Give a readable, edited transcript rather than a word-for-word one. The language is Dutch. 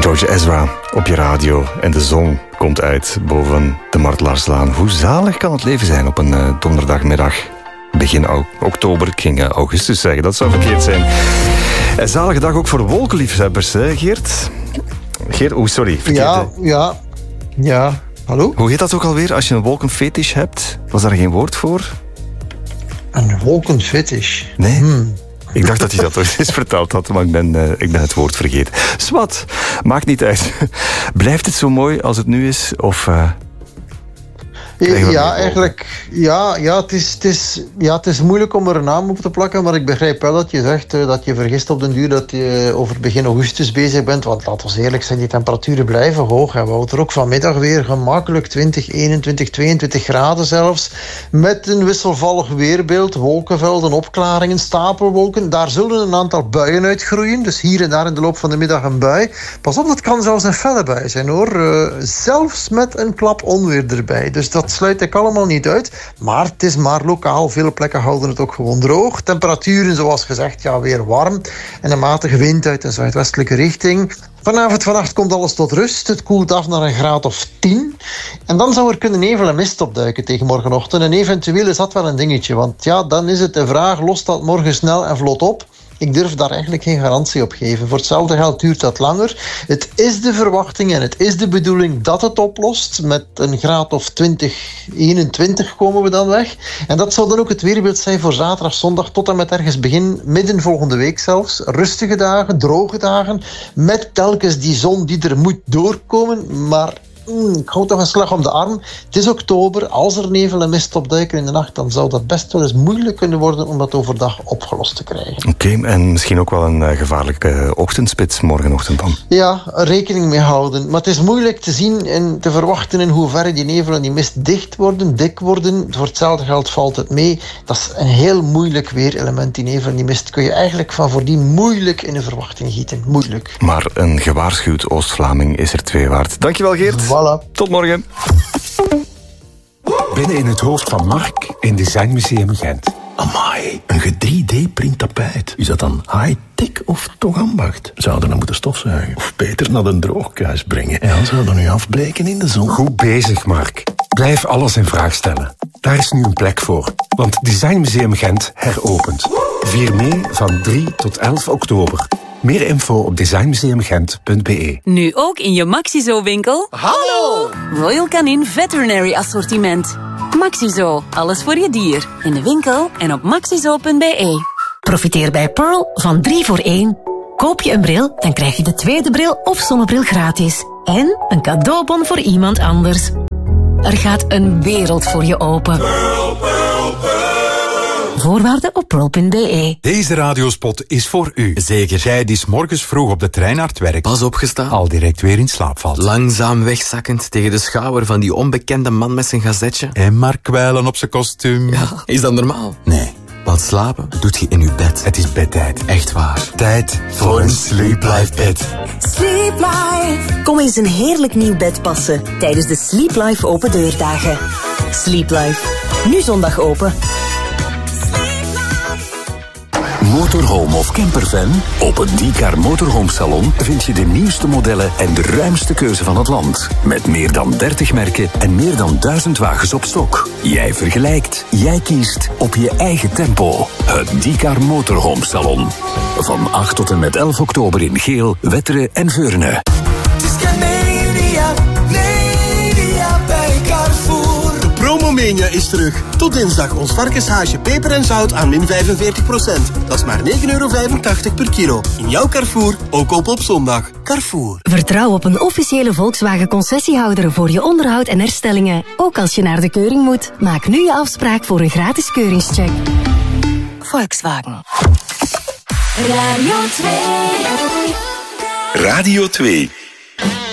George Ezra op je radio en de zon komt uit boven de Martelaarslaan. Hoe zalig kan het leven zijn op een donderdagmiddag begin oktober? Ik ging augustus zeggen, dat zou verkeerd zijn. Een zalige dag ook voor wolkenliefhebbers, hè, Geert? Geert, sorry, verkeerd. Ja. Hallo? Hoe heet dat ook alweer als je een wolkenfetish hebt? Was daar geen woord voor? Een wolkenfetish? Nee. Ik dacht dat hij dat ooit eens verteld had, maar ik ben het woord vergeten. Zwat, maakt niet uit. Blijft het zo mooi als het nu is? Of ja, eigenlijk. Ja, het is moeilijk om er een naam op te plakken, maar ik begrijp wel dat je zegt dat je vergist op den duur dat je over begin augustus bezig bent. Want laten we eerlijk zijn, die temperaturen blijven hoog. En we houden er ook vanmiddag weer gemakkelijk 20, 21, 22 graden zelfs. Met een wisselvallig weerbeeld, wolkenvelden, opklaringen, stapelwolken. Daar zullen een aantal buien uitgroeien. Dus hier en daar in de loop van de middag een bui. Pas op, dat kan zelfs een felle bui zijn hoor. Zelfs met een klap onweer erbij. Dus dat sluit ik allemaal niet uit. Maar het is maar lokaal. Vele plekken houden het ook gewoon droog. Temperaturen, zoals gezegd, weer warm. En een matige wind uit een zuidwestelijke richting. Vanavond, vannacht komt alles tot rust. Het koelt af naar een graad of 10. En dan zou er kunnen nevel en mist opduiken tegen morgenochtend. En eventueel is dat wel een dingetje. Want ja, dan is het de vraag, lost dat morgen snel en vlot op? Ik durf daar eigenlijk geen garantie op geven. Voor hetzelfde geld duurt dat langer. Het is de verwachting en het is de bedoeling dat het oplost. Met een graad of 20, 21 komen we dan weg. En dat zal dan ook het weerbeeld zijn voor zaterdag, zondag tot en met ergens begin, midden volgende week zelfs. Rustige dagen, droge dagen, met telkens die zon die er moet doorkomen. Maar ik hou toch een slag om de arm. Het is oktober. Als er nevel en mist opduiken in de nacht, dan zou dat best wel eens moeilijk kunnen worden om dat overdag opgelost te krijgen. Oké, en misschien ook wel een gevaarlijke ochtendspits morgenochtend dan? Ja, rekening mee houden. Maar het is moeilijk te zien en te verwachten in hoeverre die nevel en die mist dik worden. Voor hetzelfde geld valt het mee. Dat is een heel moeilijk weerelement, die nevel en die mist. Kun je eigenlijk van voordien moeilijk in de verwachting gieten. Moeilijk. Maar een gewaarschuwd Oost-Vlaming is er 2 waard. Dankjewel, Geert. Voilà. Tot morgen. Binnen in het hoofd van Mark in Design Museum Gent. Amai, een 3D-print tapijt. Is dat dan high-tech of toch ambacht? Zouden dan moeten stofzuigen? Of beter naar de droogkuis brengen? En zou dan nu afbreken in de zon? Goed bezig, Mark. Blijf alles in vraag stellen. Daar is nu een plek voor. Want Design Museum Gent heropent. Vier mee van 3 tot 11 oktober. Meer info op designmuseumgent.be. Nu ook in je Maxizo-winkel. Hallo! Royal Canin Veterinary Assortiment. Maxizo, alles voor je dier. In de winkel en op maxizo.be. Profiteer bij Pearl van 3 voor 1. Koop je een bril, dan krijg je de tweede bril of zonnebril gratis. En een cadeaubon voor iemand anders. Er gaat een wereld voor je open. Pearl, Pearl, Pearl. Voorwaarden op pearl.be. Deze radiospot is voor u. Zeker. Jij die 's morgens vroeg op de trein naar het werk pas opgestaan, al direct weer in slaap valt. Langzaam wegzakkend tegen de schouder van die onbekende man met zijn gazetje. En maar kwijlen op zijn kostuum. Ja, is dat normaal? Nee. Want slapen doet je in je bed. Het is bedtijd. Echt waar. Tijd voor een Sleep Life bed. Sleep Life. Kom eens een heerlijk nieuw bed passen tijdens de Sleep Life open deurdagen. Sleep Life. Nu zondag open. Motorhome of camperfan? Op het Diecar Motorhome Salon vind je de nieuwste modellen en de ruimste keuze van het land. Met meer dan 30 merken en meer dan 1000 wagens op stok. Jij vergelijkt, jij kiest op je eigen tempo. Het Diecar Motorhome Salon. Van 8 tot en met 11 oktober in Geel, Wetteren en Veurne. Promomania is terug. Tot dinsdag ons varkenshaasje peper en zout aan min 45%. Dat is maar €9,85 per kilo. In jouw Carrefour, ook op zondag. Carrefour. Vertrouw op een officiële Volkswagen concessiehouder voor je onderhoud en herstellingen. Ook als je naar de keuring moet. Maak nu je afspraak voor een gratis keuringscheck. Volkswagen. Radio 2. Radio 2.